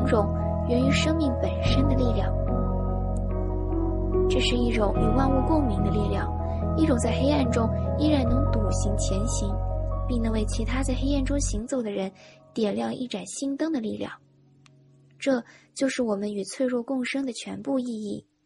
容源于生命本身的力量。这是一种与万物共鸣的力量，一种在黑暗中依然能笃行前行，并能为其他在黑暗中行走的人点亮一盏心灯的力量。这就是我们与脆弱共生的全部意义。